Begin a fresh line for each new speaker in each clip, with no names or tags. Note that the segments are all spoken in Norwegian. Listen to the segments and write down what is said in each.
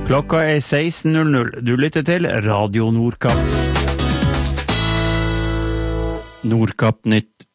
Klokka 16:00. Du lytter til Radio Nordkapp. Nordkapp Nytt.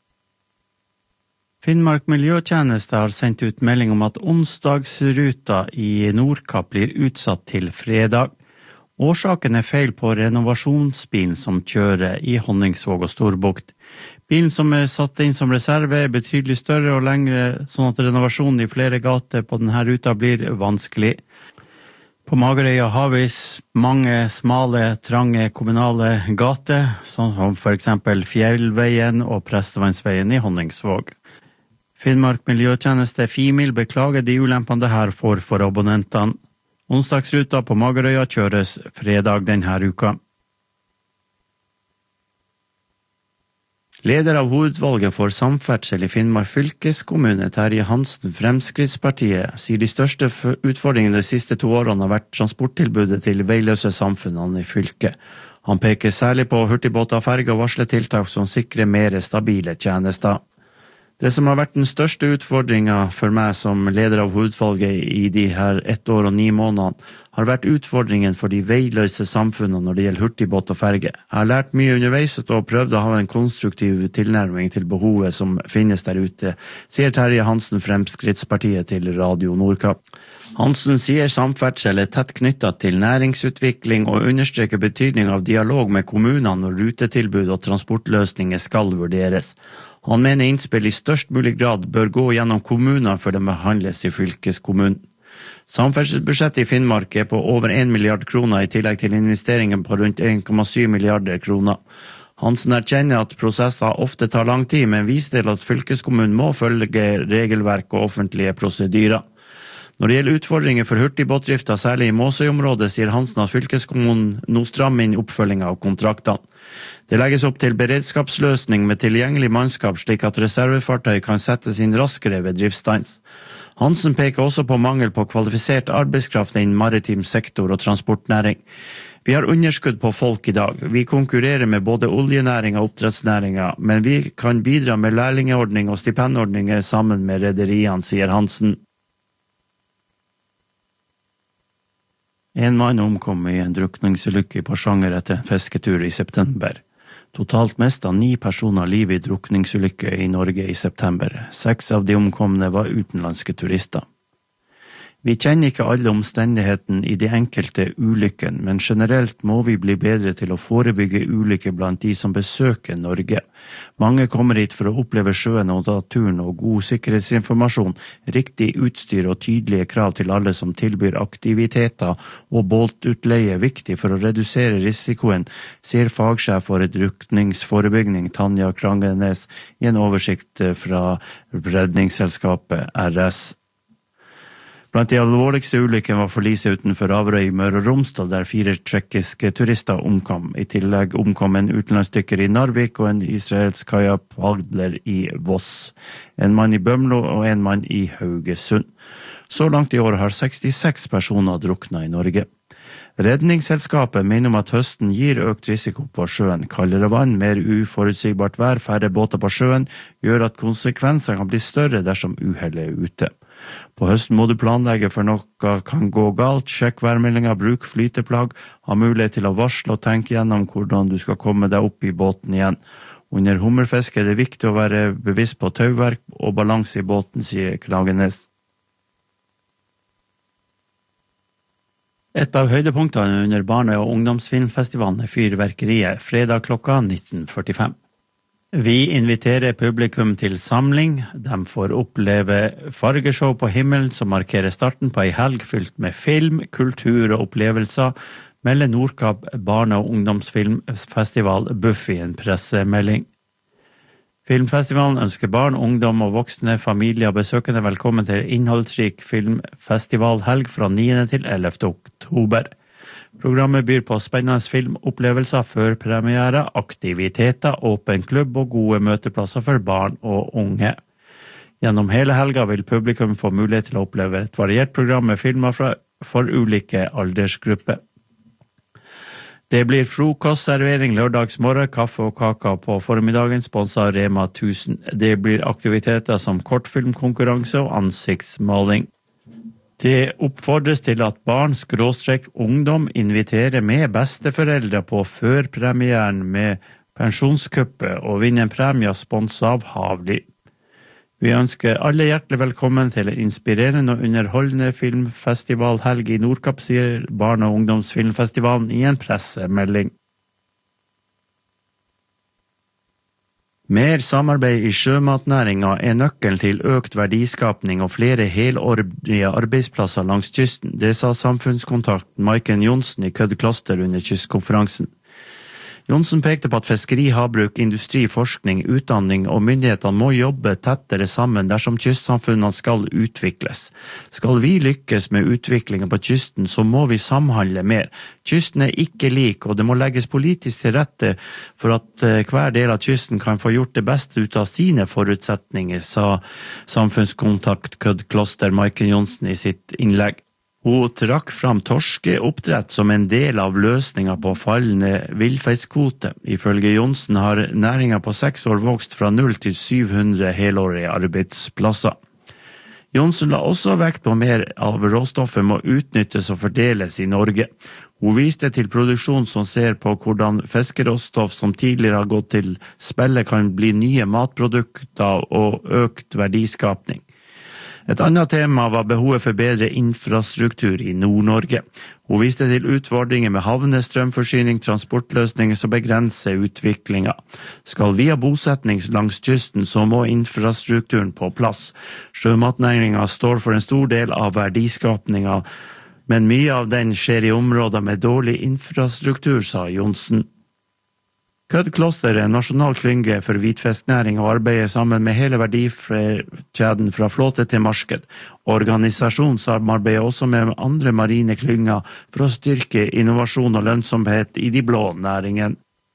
Finnmark Miljøtjeneste har sendt ut melding om at onsdagsruta i Nordkapp blir utsatt til fredag. Årsaken er feil på renovasjonsbilen som kjører i Honningsvåg og Storbukt. Bilen som er satt inn som reserve er betydelig større og lengre, sånn at renovasjonen i flere gater på denne ruta blir vanskelig. På Magerøya har vi mange smale, trange kommunale gater, sånn som for eksempel Fjellveien og Prestevannsveien i Honningsvåg. Finnmark Miljøtjeneste Fimil beklager de ulempene det her får for abonnentene. Onsdagsruta på Magerøya kjøres fredag denne uka. Leder av hovedvalget for samferdsel i Finnmark fylkeskommune, Terje Hansen, Fremskrittspartiet, sier de største utfordringene de siste 2 årene har vært transporttilbudet til veiløse samfunnene i fylket. Han peker særlig på hurtigbåter og ferger og varsler tiltak som sikrer mer stabile tjenester. Det som har vært den største utfordringen for meg som leder av hovedvalget i de her 1 år og 9 månedene, har vært utfordringen for de veiløse samfunnene når det gjelder hurtigbåt og ferge. Jeg har lært mye underveis og prøvd å ha en konstruktiv tilnærming til behovet som finnes der ute, sier Terje Hansen, Fremskrittspartiet, til Radio Nordkapp. Hansen sier samferdsel er tett knyttet til næringsutvikling og understreker betydning av dialog med kommunene når rutetilbud og transportløsninger skal vurderes. Han mener innspill i størst mulig grad bør gå gjennom kommunene før de behandles i fylkeskommunen. Samferdselsbudsjettet i Finnmark er på over 1 milliard kroner i tillegg til investeringen på rundt 1,7 milliarder kroner. Hansen erkjenner at prosesser ofte tar lang tid, men viser til at fylkeskommunen må følge regelverk og offentlige prosedyrer. Når det gjelder utfordringer for hurtigbåtdrifta, særlig i Måsøy-området, sier Hansen at fylkeskommunen nå strammer inn oppfølging av kontraktene. Det legges opp til beredskapsløsning med tilgjengelig mannskap slik at reservefartøy kan settes inn raskere ved driftsstans. Hansen peker også på mangel på kvalifisert arbeidskraft innen maritim sektor og transportnæring. Vi har underskudd på folk i dag. Vi konkurrerer med både oljenæring og oppdrettsnæringa, men vi kan bidra med lærlingeordning og stipendordninger sammen med rederiene, sier Hansen. En mann omkom i en drukningsulykke i Porsanger etter en fisketur i september. Totalt mistet 9 personer livet i drukningsulykke i Norge i september. 6 av de omkomne var utenlandske turister. Vi kjenner ikke alle omstendighetene i de enkelte ulykken, men generelt må vi bli bedre til å forebygge ulykker blant de som besøker Norge. Mange kommer hit for å oppleve sjøen og naturen og god sikkerhetsinformasjon, riktig utstyr og tydelige krav til alle som tilbyr aktiviteter og båtutleie viktig for å redusere risikoen, sier fagsjef for drukningsforebygging Tanja Krangenes i en oversikt fra Redningsselskapet RS. Blant de alvorligste ulykkene var forliset utenfor Averøy i Møre og Romsdal, der 4 tsjekkiske turister omkom. I tillegg omkom en utenlandsdykker i Narvik og en israelsk kajakkpadler i Voss. En mann i Bømlo og en mann i Haugesund. Så langt i år har 66 personer druknet i Norge. Redningsselskapet minner om at høsten gir økt risiko på sjøen. Kaldere vann, mer uforutsigbart vær, færre båter på sjøen, gjør at konsekvensene kan bli større dersom uhellet er ute. På høsten må du planlegge for noe kan gå galt, sjekk værmeldinger, bruk flyteplagg, ha mulighet til å varsle og tenke gjennom hvordan du skal komme deg opp i båten igjen. Under hummerfiske er det viktig å være bevisst på tauverk og balanse i båten, sier Klagenes. Et av høydepunktene under barne- og ungdomsfilmfestivalen er fyrverkeriet, fredag klokka 19:45. Vi inviterer publikum til samling. De får oppleve fargeshow på himmelen som markerer starten på en helg fylt med film, kultur og opplevelser, melder Nordkapp barne- og ungdomsfilmfestival Buff i en pressemelding. Filmfestivalen ønsker barn, ungdom og voksne, familier og besøkende velkommen til innholdsrik filmfestivalhelg fra 9. til 11. oktober. Programmet byr på spennende filmopplevelser før premiere, aktiviteter, åpen klubb og gode møteplasser for barn og unge. Gjennom hele helga vil publikum få mulighet til å oppleve et variert program med filmer for ulike aldersgrupper. Det blir frokostservering lørdagsmorgen, kaffe og kaka på formiddagen, sponset av Rema 1000. Det blir aktiviteter som kortfilmkonkurranse og ansiktsmaling. Det oppfordres til at barn/ungdom inviterer med besteforeldre på førpremieren med pensjonskuppet og vinner en premie sponset av Havli. Vi ønsker alle hjertelig velkommen til en inspirerende og underholdende filmfestivalhelg i Nordkapp, sier Barne- og ungdomsfilmfestivalen i en pressemelding. Mer samarbeid i sjømatnæringen er nøkkelen til økt verdiskapning og flere helårige arbeidsplasser langs kysten. Det sa samfunnskontakt Maiken Johnsen i Kødd Kloster under kystkonferansen. Johnsen pekte på at fiskeri, havbruk, industri, forskning, utdanning og myndighetene må jobbe tettere sammen dersom kystsamfunnene skal utvikles. Skal vi lykkes med utviklingen på kysten, så må vi samhandle mer. Kysten er ikke lik, og det må legges politisk til rette for at hver del av kysten kan få gjort det beste ut av sine forutsetninger, sa samfunnskontakt Kødd Kloster Maiken Johnsen i sitt innlegg. Hun trakk fram torskeoppdrett som en del av løsningen på fallende villfiskkvote. Ifølge Johnsen har næringen på 6 år vokst fra 0 til 700 helårige arbeidsplasser. Johnsen la også vekt på mer av råstoffet må utnyttes og fordeles i Norge. Hun viste til produksjon som ser på hvordan fiskeråstoff som tidligere har gått til spille kan bli nye matprodukter og økt verdiskapning. Et annet tema var behovet for bedre infrastruktur i Nord-Norge. Hun viste til utfordringer med havne, strømforsyning, transportløsninger som begrenser utviklingen. Skal vi ha bosetning langs kysten, så må infrastrukturen på plass. Sjømatnæringen står for en stor del av verdiskapningen, men mye av den skjer i områder med dårlig infrastruktur, sa Johnsen. Kødd Kloster er en nasjonal klynge for hvitfisknæring og arbeider sammen med hele verdikjeden fra flåte til marked. Organisasjonen samarbeider også med andre marine klynger for å styrke innovasjon og lønnsomhet i de blå næringene.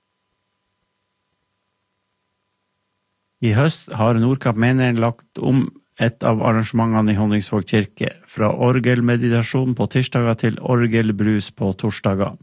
I høst har Nordkapp menighet lagt om et av arrangementene i Honningsvåg kirke, fra orgelmeditasjon på tirsdager til orgelbrus på torsdager.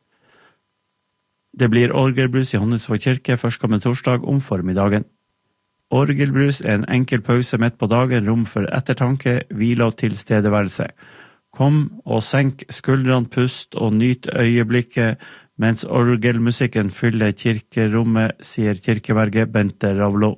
Det blir orgelbrus i Honningsvåg kirke førstkommende torsdag om formiddagen. Orgelbrus er en enkel pause midt på dagen, rom for ettertanke, hvile og tilstedeværelse. Kom og senk skuldrene, pust og nyt øyeblikket mens orgelmusikken fyller kirkerommet, sier kirkeverget Bente Ravlo.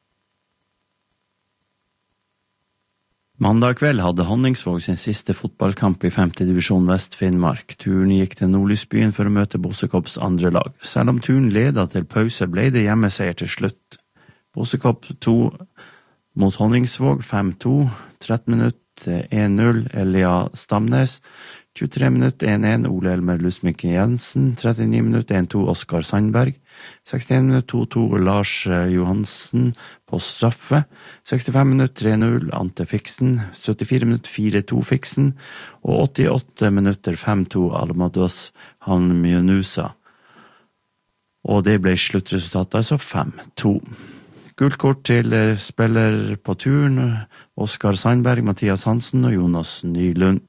Mandag kveld hadde Honningsvåg sin siste fotballkamp i 5. divisjon Vest-Finnmark. Turen gikk til Nordlysbyen for å møte Bossekops andre lag. Selv om turen ledet til pause, ble det hjemmeseier til slutt. Bossekop 2 mot Honningsvåg 5-2, 13 minutter 1-0 Elia Stamnes, 23 minutter 1-1 Ole Elmer Lusmik Jensen, 39 minutter 1-2 Oskar Sandberg, 61 minutter 2-2 Lars Johansen på straffe, 65 minutter 3-0 Ante Fiksen, 74 minutter 4-2 Fiksen, og 88 minutter 5-2 Almados Hanmjunusa. Og det ble sluttresultatet, altså 5-2. Gult kort til spiller på turen, Oskar Sandberg, Mathias Hansen og Jonas Nylund.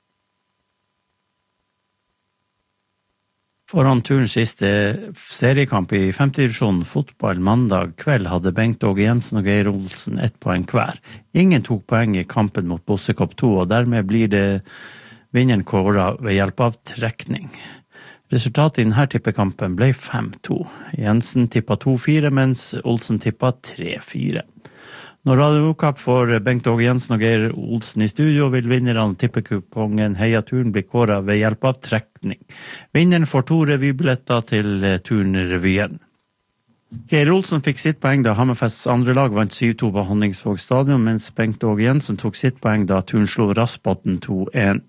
Foran turens siste seriekamp i 5. divisjon fotball mandag kveld hadde Bengt Åge Jensen og Geir Olsen 1 poeng hver. Ingen tok poeng i kampen mot Bossekopp 2, og dermed blir det vinneren kåret ved hjelp av trekning. Resultatet i denne tippekampen ble 5-2. Jensen tippet 2-4, mens Olsen tippet 3-4. Når Radio Nordkapp får Bengt Åge Jensen og Geir Olsen i studio, vil vinnerne tippekupongen Heia Turen bli kåret ved hjelp av trekning. Vinneren får 2 revybilletter til Turnrevyen. Geir Olsen fikk sitt poeng da Hammerfests andre lag vant 7-2 på Honningsvåg stadion, mens Bengt Åge Jensen tok sitt poeng da Turn slo Rassbotn 2-1.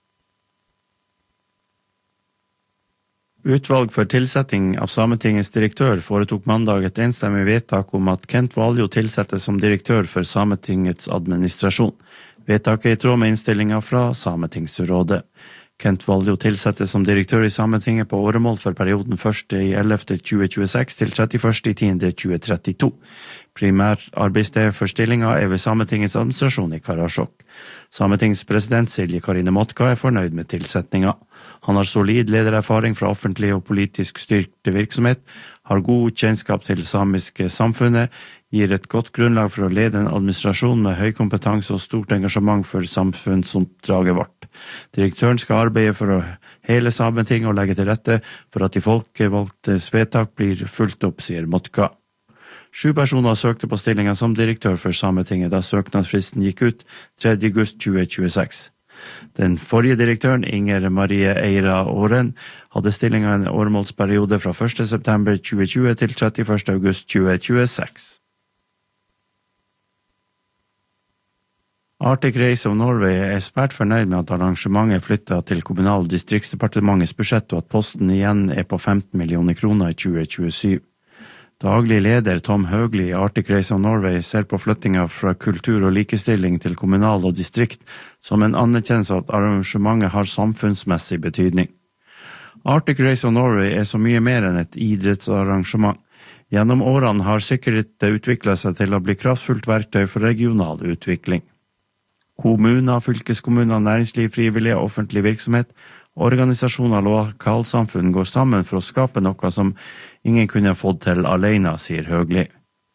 Utvalg for tilsetting av Sametingets direktør foretok mandag et enstemmig vedtak om at Kent Valjo tilsettes som direktør for Sametingets administrasjon. Vedtaket er i tråd med innstillingen fra Sametingsrådet. Kent Valjo tilsettes som direktør i Sametinget på åremål for perioden 1.11.2026 til 31.10.2032. Primært arbeidssted for stillingen er ved Sametingets administrasjon i Karasjok. Sametingspresident Silje Karine Motka er fornøyd med tilsetningen. Han har solid ledererfaring fra offentlig og politisk styrte virksomhet, har god kjennskap til samiske samfunnet, gir et godt grunnlag for å lede en administrasjon med høy kompetanse og stort engasjement for samfunnsoppdraget vårt. Direktøren skal arbeide for å hele Sametinget og legge til rette for at de folkevalgtes vedtak blir fulgt opp, sier Motka. 7 personer søkte på stillingen som direktør for Sametinget da søknadsfristen gikk ut 3. august 2026. Den forrige direktøren, Inger Marie Eira Åren, hadde stillingen en åremålsperiode fra 1. september 2020 til 31. august 2026. Arctic Race of Norway er svært fornøyd med at arrangementet flyttet til Kommunal- og distriktsdepartementets budsjett og at posten igjen er på 15 millioner kroner i 2027. Daglig leder Tom Høgli i Arctic Race of Norway ser på flyttingen fra kultur og likestilling til kommunal og distrikt som en anerkjennelse at arrangementet har samfunnsmessig betydning. Arctic Race of Norway er så mye mer enn et idrettsarrangement. Gjennom årene har sykkelrittet utviklet seg til å bli kraftfullt verktøy for regional utvikling. Kommuner, fylkeskommuner, næringsliv, frivillige og offentlig virksomhet, organisasjoner og lokalsamfunn går sammen for å skape noe som ingen kunne fått til alene, sier Høgli.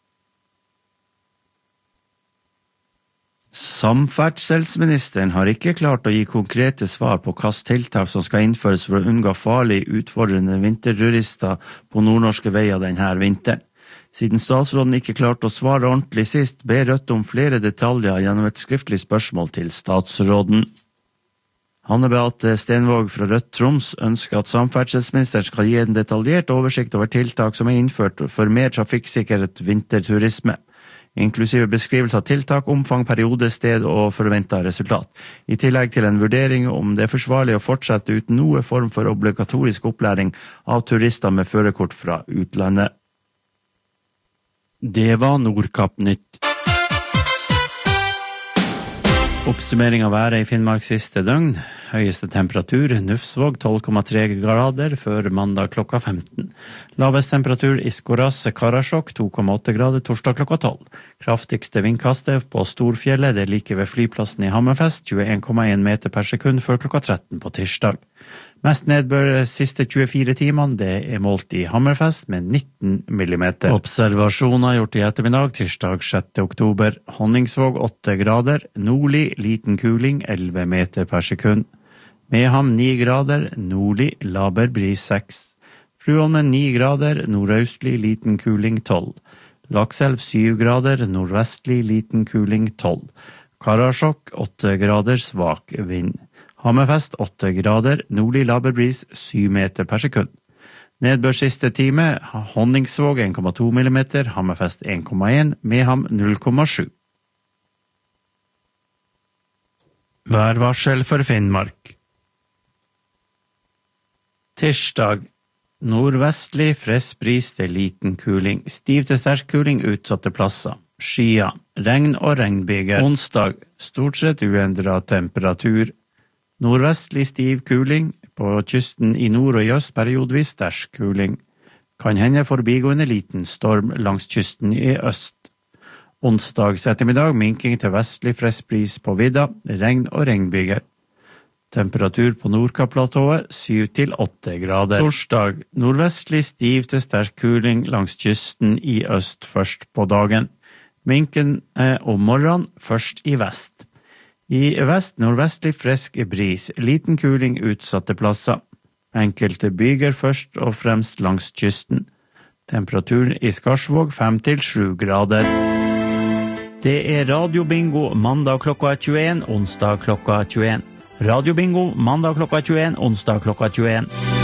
Samferdselsministeren har ikke klart å gi konkrete svar på hvilke tiltak som skal innføres for å unngå farlig utfordrende vinterturister på nordnorske veier denne vinteren. Siden statsråden ikke klarte å svare ordentlig sist, ber Rødt om flere detaljer gjennom et skriftlig spørsmål til statsråden. Hanne Beate Stenvåg fra Rødt Troms ønsker at samferdselsministeren skal gi en detaljert oversikt over tiltak som er innført for mer trafikksikkerhet vinterturisme, inklusive beskrivelse av tiltak, omfang, periode, sted og forventet resultat, i tillegg til en vurdering om det er forsvarlig å fortsette uten noe form for obligatorisk opplæring av turister med førerkort fra utlandet. Det var Nordkapp nytt. Oppsummering av været i Finnmark siste døgn. Høyeste temperatur, Nufsvåg 12,3 grader før mandag klokka 15. Lavest temperatur, Iskoras, Karasjok 2,8 grader torsdag klokka 12. Kraftigste vindkastet på Storfjellet, det like ved flyplassen i Hammerfest, 21,1 meter per sekund før klokka 13 på tirsdag. Mest nedbør siste 24 timene, det er målt i Hammerfest med 19 millimeter. Observasjoner gjort i ettermiddag, tirsdag 6. oktober. Honningsvåg 8 grader, nordlig liten kuling 11 meter per sekund. Meham 9 grader, nordlig laber bris 6. Fruholmen 9 grader, nordøstlig liten kuling 12. Lakselv 7 grader, nordvestlig liten kuling 12. Karasjok 8 grader, svak vind. Hammerfest 8 grader, nordlig laberbris 7 meter per sekund. Nedbør siste time, Honningsvåg 1,2 millimeter, Hammerfest 1,1, Meham 0,7. Værvarsel for Finnmark. Tirsdag, nordvestlig frisk bris til liten kuling, stiv til sterk kuling utsatte plasser. Skyer, regn og regnbyger. Onsdag, stort sett uendret temperatur. Nordvestlig stiv kuling, på kysten i nord og i øst periodvis sterk kuling. Kan hende forbigående liten storm langs kysten i øst. Onsdags ettermiddag minking til vestlig frisk bris på vidda, regn og regnbyger. Temperatur på Nordkapp-platået 7 til 8 grader. Torsdag, nordvestlig stiv til sterk kuling langs kysten i øst først på dagen. Minken om morgenen først i vest. I vest nordvestlig frisk bris, liten kuling utsatte plasser. Enkelte byger først og fremst langs kysten. Temperaturen i Skarsvåg 5 til 7 grader. Det er radiobingo mandag klokka 21, onsdag klokka 21. Radiobingo mandag klokka 21, onsdag klokka 21.